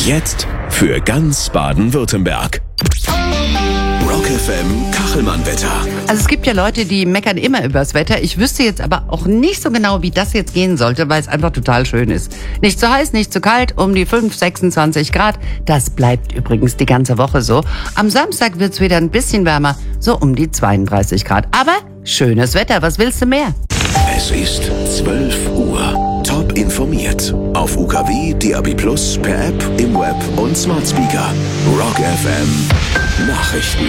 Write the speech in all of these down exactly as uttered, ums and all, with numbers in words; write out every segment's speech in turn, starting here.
Jetzt für ganz Baden-Württemberg. Rock F M Kachelmann-Wetter. Also es gibt ja Leute, die meckern immer übers Wetter. Ich wüsste jetzt aber auch nicht so genau, wie das jetzt gehen sollte, weil es einfach total schön ist. Nicht zu heiß, nicht zu kalt, um die fünf, sechsundzwanzig Grad. Das bleibt übrigens die ganze Woche so. Am Samstag wird's wieder ein bisschen wärmer, so um die zweiunddreißig Grad. Aber schönes Wetter, was willst du mehr? Es ist zwölf Uhr. Top informiert. Auf U K W, D A B Plus, per App, im Web und Smart Speaker. Rock F M Nachrichten.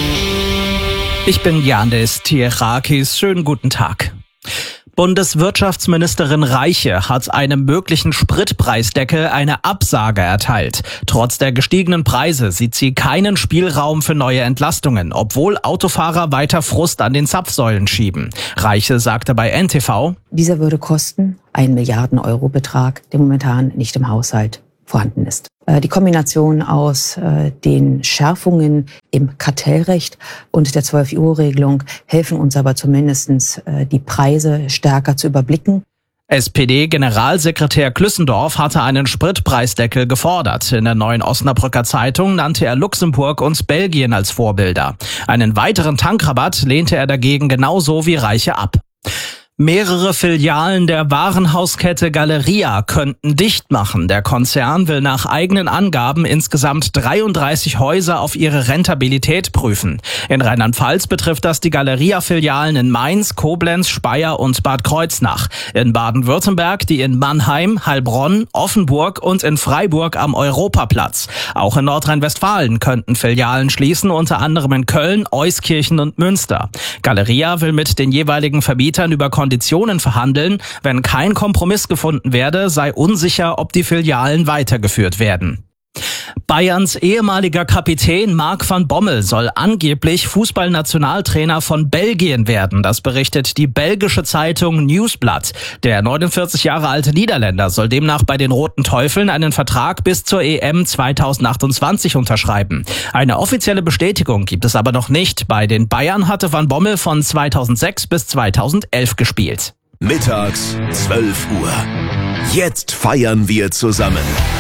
Ich bin Janis Tierakis. Schönen guten Tag. Bundeswirtschaftsministerin Reiche hat einem möglichen Spritpreisdeckel eine Absage erteilt. Trotz der gestiegenen Preise sieht sie keinen Spielraum für neue Entlastungen, obwohl Autofahrer weiter Frust an den Zapfsäulen schieben. Reiche sagte bei N T V: Dieser würde kosten einen Milliarden-Euro-Betrag, der momentan nicht im Haushalt vorhanden ist. Die Kombination aus äh, den Schärfungen im Kartellrecht und der zwölf-Uhr-Regelung helfen uns aber zumindest, äh, die Preise stärker zu überblicken. S P D-Generalsekretär Klüssendorf hatte einen Spritpreisdeckel gefordert. In der Neuen Osnabrücker Zeitung nannte er Luxemburg und Belgien als Vorbilder. Einen weiteren Tankrabatt lehnte er dagegen genauso wie Reiche ab. Mehrere Filialen der Warenhauskette Galeria könnten dicht machen. Der Konzern will nach eigenen Angaben insgesamt dreiunddreißig Häuser auf ihre Rentabilität prüfen. In Rheinland-Pfalz betrifft das die Galeria-Filialen in Mainz, Koblenz, Speyer und Bad Kreuznach. In Baden-Württemberg die in Mannheim, Heilbronn, Offenburg und in Freiburg am Europaplatz. Auch in Nordrhein-Westfalen könnten Filialen schließen, unter anderem in Köln, Euskirchen und Münster. Galeria will mit den jeweiligen Vermietern über Konditionen verhandeln. Wenn kein Kompromiss gefunden werde, sei unsicher, ob die Filialen weitergeführt werden. Bayerns ehemaliger Kapitän Mark van Bommel soll angeblich Fußballnationaltrainer von Belgien werden. Das berichtet die belgische Zeitung Nieuwsblad. Der neunundvierzig Jahre alte Niederländer soll demnach bei den Roten Teufeln einen Vertrag bis zur E M zweitausendachtundzwanzig unterschreiben. Eine offizielle Bestätigung gibt es aber noch nicht. Bei den Bayern hatte van Bommel von zweitausendsechs bis zweitausendelf gespielt. Mittags zwölf Uhr. Jetzt feiern wir zusammen.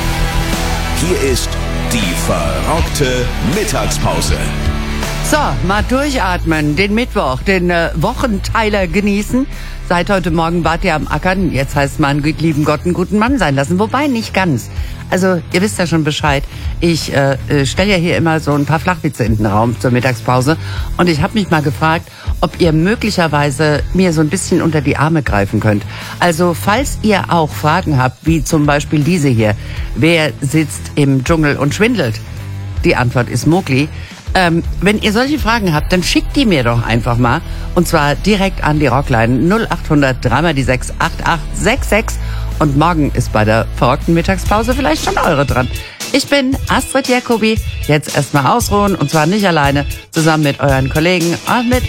Hier ist die verrockte Mittagspause. So, mal durchatmen, den Mittwoch, den äh, Wochenteiler genießen. Seit heute Morgen wart ihr am Ackern, jetzt heißt man, lieben Gott, einen guten Mann sein lassen. Wobei nicht ganz. Also, ihr wisst ja schon Bescheid. Ich äh, stelle ja hier immer so ein paar Flachwitze in den Raum zur Mittagspause. Und ich habe mich mal gefragt, ob ihr möglicherweise mir so ein bisschen unter die Arme greifen könnt. Also, falls ihr auch Fragen habt, wie zum Beispiel diese hier. Wer sitzt im Dschungel und schwindelt? Die Antwort ist Mowgli. Ähm, wenn ihr solche Fragen habt, dann schickt die mir doch einfach mal. Und zwar direkt an die Rockline null acht hundert drei mal die sechs acht acht sechs sechs. Und morgen ist bei der verrockten Mittagspause vielleicht schon eure dran. Ich bin Astrid Jacobi. Jetzt erstmal ausruhen und zwar nicht alleine, zusammen mit euren Kollegen und mit